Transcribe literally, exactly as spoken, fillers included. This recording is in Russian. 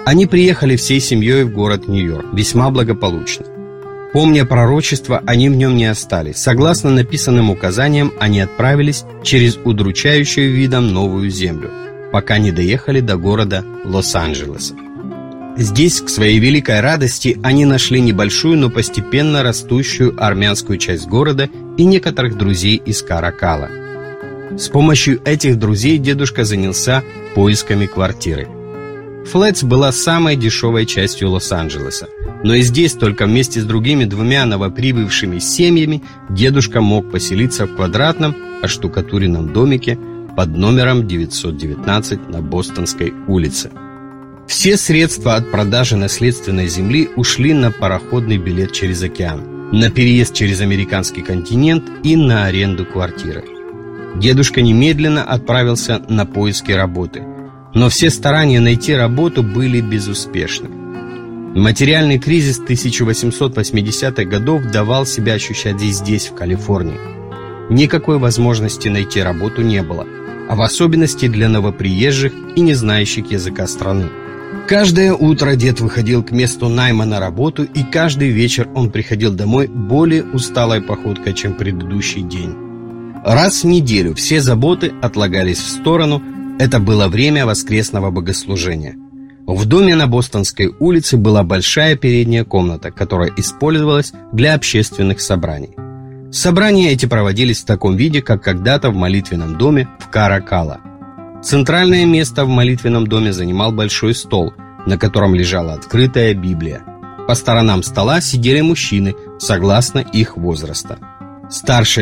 Они приехали всей семьей в город Нью-Йорк, весьма благополучно. Помня пророчество, они в нем не остались. Согласно написанным указаниям, они отправились через удручающую видом новую землю, пока не доехали до города Лос-Анджелеса. Здесь, к своей великой радости, они нашли небольшую, но постепенно растущую армянскую часть города и некоторых друзей из Каракала. С помощью этих друзей дедушка занялся поисками квартиры. Флетс была самой дешевой частью Лос-Анджелеса, но и здесь только вместе с другими двумя новоприбывшими семьями дедушка мог поселиться в квадратном оштукатуренном домике под номером девятьсот девятнадцать на Бостонской улице. Все средства от продажи наследственной земли ушли на пароходный билет через океан, на переезд через американский континент и на аренду квартиры. Дедушка немедленно отправился на поиски работы, но все старания найти работу были безуспешны. Материальный кризис тысяча восемьсот восьмидесятых годов давал себя ощущать и здесь, в Калифорнии. Никакой возможности найти работу не было, а в особенности для новоприезжих и не знающих языка страны. Каждое утро дед выходил к месту найма на работу, и каждый вечер он приходил домой более усталой походкой, чем предыдущий день. Раз в неделю все заботы отлагались в сторону. Это было время воскресного богослужения. В доме на Бостонской улице была большая передняя комната, которая использовалась для общественных собраний. Собрания эти проводились в таком виде, как когда-то в молитвенном доме в Каракала. Центральное место в молитвенном доме занимал большой стол, на котором лежала открытая Библия. По сторонам стола сидели мужчины, согласно их возраста. Старшие